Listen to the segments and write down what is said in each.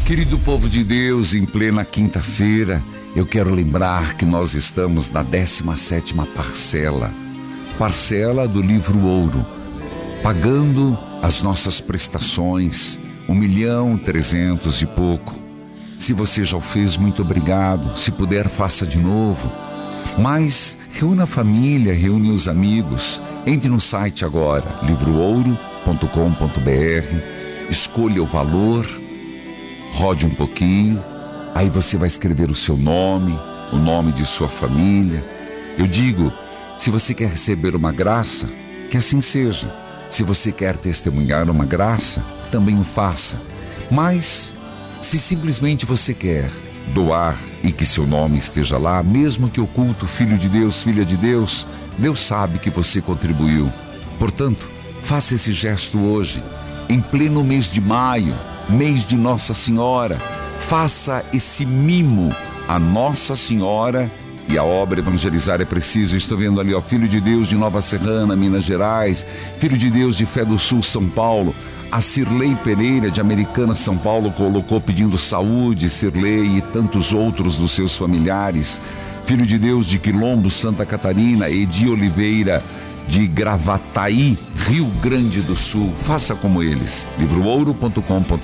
Querido povo de Deus, em plena quinta-feira, eu quero lembrar que nós estamos na 17ª parcela do livro Ouro, pagando as nossas prestações, 1.300.000 e pouco. Se você já o fez, muito obrigado. Se puder, faça de novo. Mas reúna a família, reúne os amigos. Entre no site agora, livroouro.com.br, escolha o valor, rode um pouquinho, aí você vai escrever o seu nome, o nome de sua família. Eu digo, se você quer receber uma graça, que assim seja. Se você quer testemunhar uma graça, também o faça. Mas, se simplesmente você quer doar e que seu nome esteja lá, mesmo que oculto, filho de Deus, filha de Deus, Deus sabe que você contribuiu. Portanto, faça esse gesto hoje, em pleno mês de maio, mês de Nossa Senhora. Faça esse mimo a Nossa Senhora e a obra Evangelizar é Preciso. Estou vendo ali, Filho de Deus de Nova Serrana, Minas Gerais, Filho de Deus de Fé do Sul, São Paulo. A Cirlei Pereira de Americana, São Paulo, colocou pedindo saúde, Cirlei e tantos outros dos seus familiares. Filho de Deus de Quilombo, Santa Catarina, Edi Oliveira de Gravataí, Rio Grande do Sul. Faça como eles. livroouro.com.br.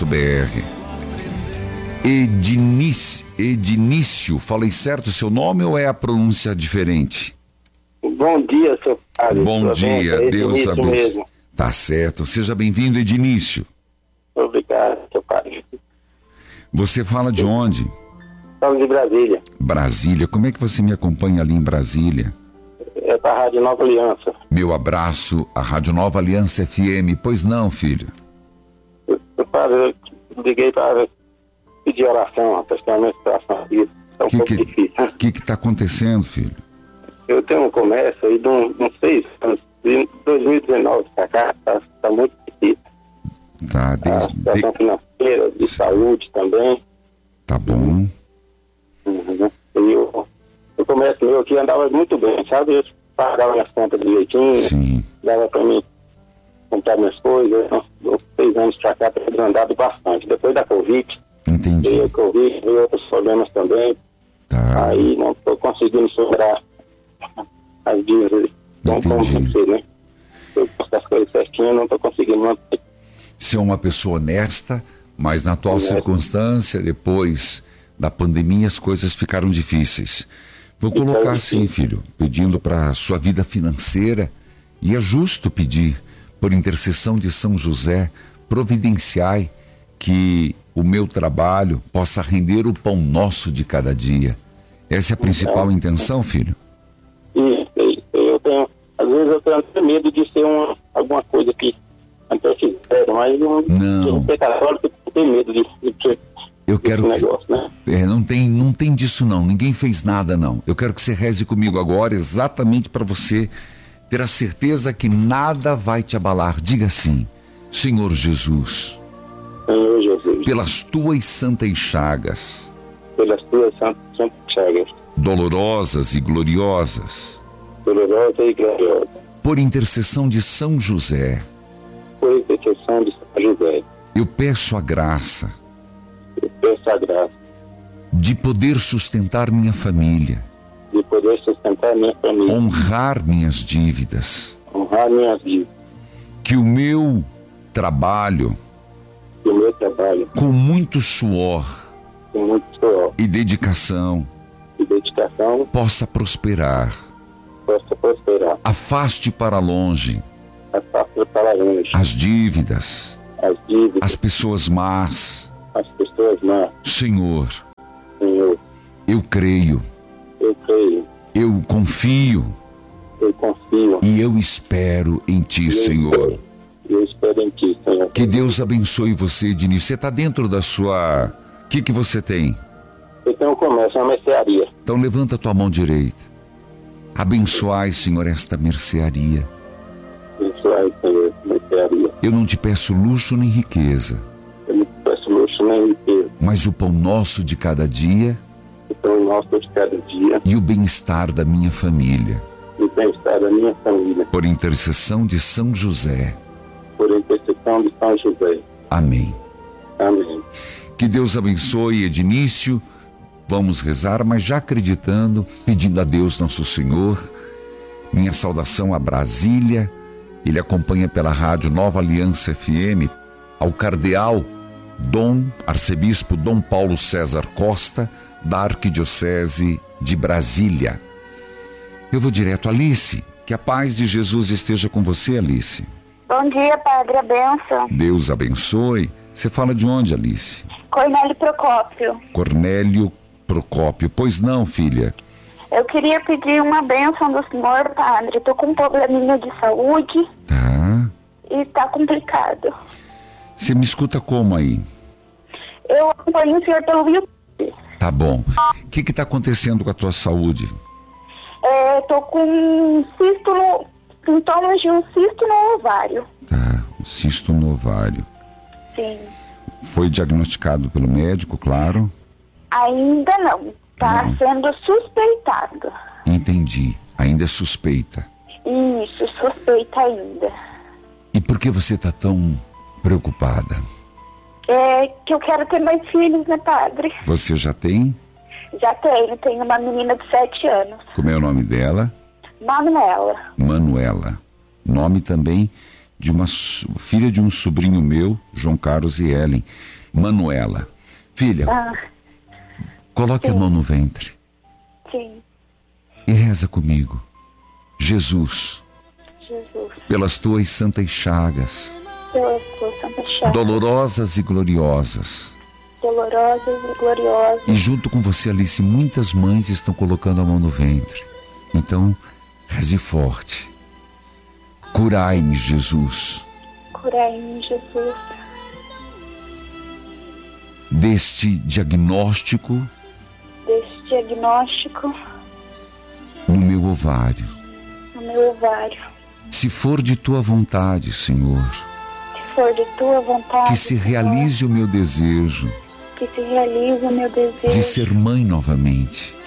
Edinício, falei certo o seu nome ou é a pronúncia diferente? Bom dia, seu padre. Bom dia, Deus abençoe. Mesmo. Tá certo, seja bem-vindo, Edinício. Obrigado, seu padre. Você fala de onde? Falo de Brasília. Brasília, como é que você me acompanha ali em Brasília? É da Rádio Nova Aliança. Meu abraço à Rádio Nova Aliança FM. Pois não, filho? Seu padre, eu liguei para pedir oração, especialmente para a vida. É um pouco difícil. O que está acontecendo, filho? Eu tenho um comércio aí de uns 6 anos. De 2019 para cá, está muito difícil. Tá, a situação financeira, de saúde também. Tá bom. Uhum. E o comércio meu aqui andava muito bem, sabe? Eu pagava minhas contas direitinho. Sim. Dava para mim comprar minhas coisas. 6 anos para cá tem andado bastante. Depois da Covid, entendi. Veio a Covid, veio outros problemas também. Tá. Aí não estou conseguindo superar as dívidas. Então, como você, né? Eu posto as coisas certinho, não estou conseguindo manter. Ser uma pessoa honesta, mas na atual circunstância, depois da pandemia, as coisas ficaram difíceis. Vou colocar assim, filho, pedindo para a sua vida financeira, e é justo pedir, por intercessão de São José, providenciai que o meu trabalho possa render o pão nosso de cada dia. Essa é a principal intenção, filho? Isso, eu tenho, às vezes eu tenho até medo de ser alguma coisa que até fizeram, mas não. Ser católico, eu tenho medo de eu quero negócio, né? Não tem disso não, ninguém fez nada não. Eu quero que você reze comigo agora, exatamente para você ter a certeza que nada vai te abalar. Diga assim: Senhor Jesus, Senhor Jesus, pelas tuas santas chagas, dolorosas e gloriosas, por intercessão de São José, eu peço a graça de poder sustentar minha família, honrar minhas dívidas, que o meu trabalho, com muito suor e dedicação, possa prosperar. Afaste para longe as dívidas, as pessoas más. Senhor, eu creio, eu confio e eu espero em Ti, Senhor. Que Deus abençoe você, Diniz. Você está dentro da sua... O que você tem? Eu tenho um comércio, uma mercearia. Então levanta a tua mão direita. Abençoai, Senhor, esta mercearia. Abençoai, Senhor, mercearia. Eu não te peço luxo nem riqueza. Eu não te peço luxo nem riqueza. Mas o pão nosso de cada dia. O pão nosso de cada dia. E o bem-estar da minha família. E o bem-estar da minha família. Por intercessão de São José. Por intercessão de São José. Amém. Amém. Que Deus abençoe, Ednício. Vamos rezar, mas já acreditando, pedindo a Deus Nosso Senhor. Minha saudação a Brasília. Ele acompanha pela rádio Nova Aliança FM ao cardeal Arcebispo Dom Paulo César Costa, da Arquidiocese de Brasília. Eu vou direto. Alice, que a paz de Jesus esteja com você, Alice. Bom dia, padre, a bênção. Deus abençoe. Você fala de onde, Alice? Cornélio Procópio. Cornélio Procópio. Pois não, filha? Eu queria pedir uma bênção do senhor, padre. Tô com um probleminha de saúde. Tá. E tá complicado. Você me escuta como aí? Eu acompanho o senhor pelo YouTube. Tá bom. O que tá acontecendo com a tua saúde? Tô com sintomas de um cisto no ovário. Tá, um cisto no ovário. Sim. Foi diagnosticado pelo médico, claro? Ainda não. Tá sendo suspeitado. Entendi. Ainda é suspeita. Isso, suspeita ainda. E por que você tá tão preocupada? Que eu quero ter mais filhos, né, padre? Você já tem? Já tenho uma menina de 7 anos. Como é o nome dela? Manuela. Manuela. Nome também de uma filha de um sobrinho meu, João Carlos e Ellen. Manuela. Filha, coloque a mão no ventre. Sim. E reza comigo. Jesus, pelas tuas santas chagas, dolorosas e gloriosas. E junto com você, Alice, muitas mães estão colocando a mão no ventre. Então, reze forte. Curai-me, Jesus. Curai-me, Jesus. Deste diagnóstico. No meu ovário. Se for de tua vontade, Senhor. Que se realize o meu desejo. De ser mãe novamente.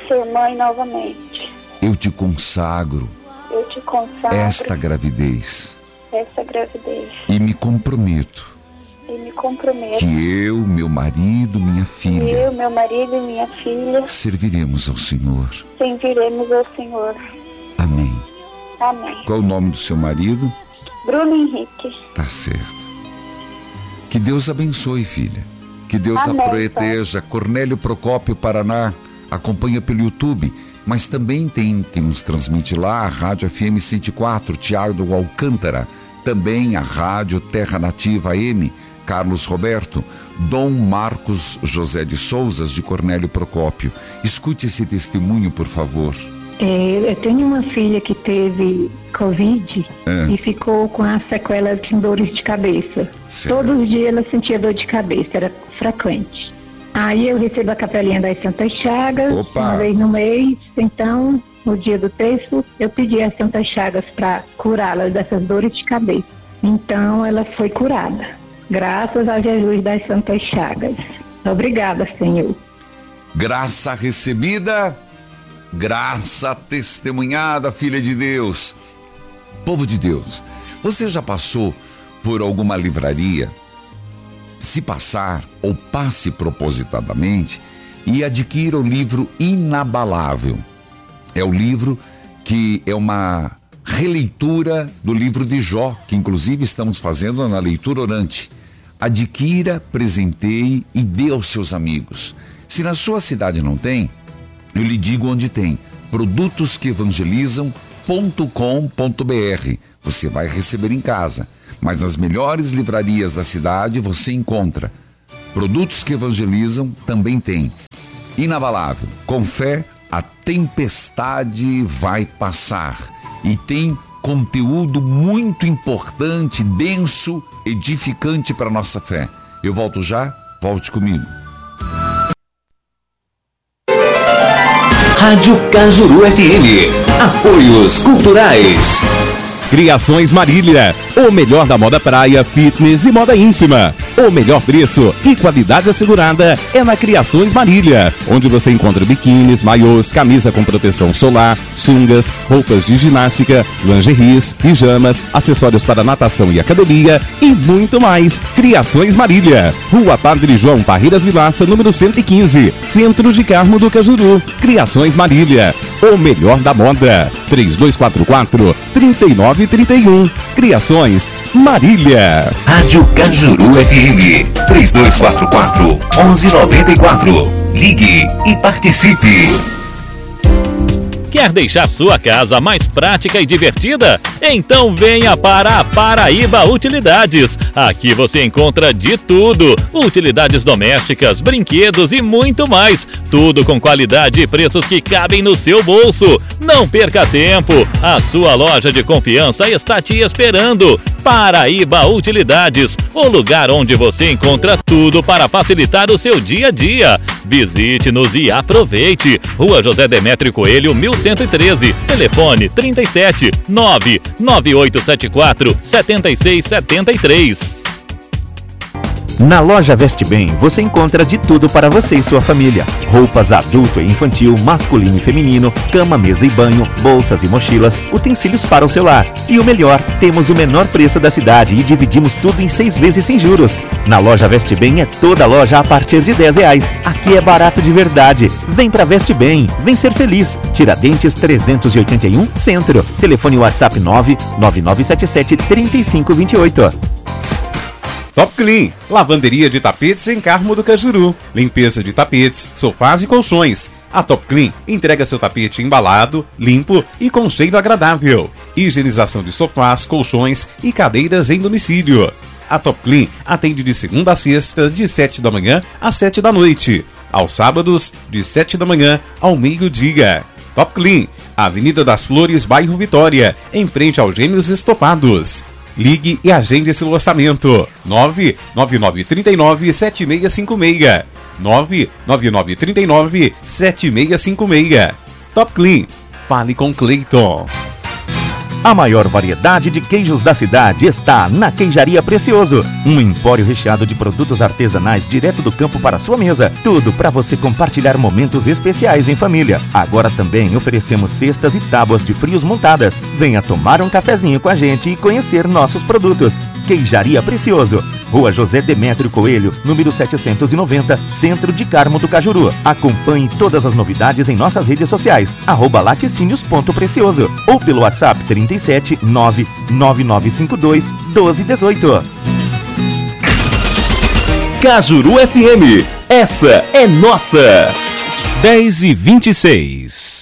Eu te consagro. Esta gravidez. E me comprometo. Que eu, meu marido, minha filha. Serviremos ao Senhor. Amém. Qual é o nome do seu marido? Bruno Henrique. Tá certo. Que Deus abençoe, filha. Que Deus a proteja. Cornélio Procópio, Paraná, acompanha pelo YouTube, mas também tem quem nos transmite lá, a Rádio FM 104, Tiago Alcântara, também a Rádio Terra Nativa AM, Carlos Roberto, Dom Marcos José de Souzas, de Cornélio Procópio. Escute esse testemunho, por favor. Eu tenho uma filha que teve Covid e ficou com as sequelas de dores de cabeça. Certo. Todos os dias ela sentia dor de cabeça, era frequente. Aí eu recebo a capelinha das Santas Chagas, uma vez no mês. Então, no dia do terço, eu pedi as Santas Chagas para curá-la dessas dores de cabeça. Então, ela foi curada, graças a Jesus das Santas Chagas. Obrigada, Senhor. Graça recebida, graça testemunhada, filha de Deus. Povo de Deus, você já passou por alguma livraria? Se passar, ou passe propositadamente e adquira o livro Inabalável. É o livro que é uma releitura do livro de Jó, que inclusive estamos fazendo na leitura orante. Adquira, presenteie e dê aos seus amigos. Se na sua cidade não tem, eu lhe digo onde tem. produtosqueevangelizam.com.br. Você vai receber em casa, mas nas melhores livrarias da cidade você encontra. Produtos que Evangelizam também tem. Inabalável, com fé a tempestade vai passar. E tem conteúdo muito importante, denso, edificante para a nossa fé. Eu volto já, volte comigo. Rádio Cajuru FM. Apoios culturais. Criações Marília, o melhor da moda praia, fitness e moda íntima. O melhor preço e qualidade assegurada é na Criações Marília, onde você encontra biquínis, maiôs, camisa com proteção solar, sungas, roupas de ginástica, lingeries, pijamas, acessórios para natação e academia e muito mais. Criações Marília, Rua Padre João Parreiras Vilaça, número 115, Centro de Carmo do Cajuru. Criações Marília, o melhor da moda. 3244-3931. Criações Marília. Rádio Cajuru FM 3244-1194. Ligue e participe. Quer deixar sua casa mais prática e divertida? Então venha para a Paraíba Utilidades. Aqui você encontra de tudo: utilidades domésticas, brinquedos e muito mais. Tudo com qualidade e preços que cabem no seu bolso. Não perca tempo. A sua loja de confiança está te esperando. Paraíba Utilidades, o lugar onde você encontra tudo para facilitar o seu dia a dia. Visite-nos e aproveite. Rua José Demétrio Coelho, 1113. Telefone 37 99874 7673. Na loja Veste Bem, você encontra de tudo para você e sua família. Roupas adulto e infantil, masculino e feminino, cama, mesa e banho, bolsas e mochilas, utensílios para o celular. E o melhor, temos o menor preço da cidade e dividimos tudo em 6 vezes sem juros. Na loja Veste Bem é toda loja a partir de R$10. Aqui é barato de verdade. Vem pra Veste Bem, vem ser feliz. Tiradentes 381, Centro. Telefone WhatsApp 99977-3528. Top Clean, lavanderia de tapetes em Carmo do Cajuru. Limpeza de tapetes, sofás e colchões. A Top Clean entrega seu tapete embalado, limpo e com cheiro agradável. Higienização de sofás, colchões e cadeiras em domicílio. A Top Clean atende de segunda a sexta, de 7 da manhã às 7 da noite. Aos sábados, de 7 da manhã ao meio-dia. Top Clean, Avenida das Flores, bairro Vitória, em frente aos Gêmeos Estofados. Ligue e agende esse orçamento. 99939-7656. 99939-7656. Top Clean. Fale com Cleiton. A maior variedade de queijos da cidade está na Queijaria Precioso. Um empório recheado de produtos artesanais direto do campo para a sua mesa. Tudo para você compartilhar momentos especiais em família. Agora também oferecemos cestas e tábuas de frios montadas. Venha tomar um cafezinho com a gente e conhecer nossos produtos. Queijaria Precioso, Rua José Demétrio Coelho, número 790, Centro de Carmo do Cajuru. Acompanhe todas as novidades em nossas redes sociais, @laticínios.precioso ou pelo WhatsApp 37 99952 1218. Cajuru FM, essa é nossa. 10h26.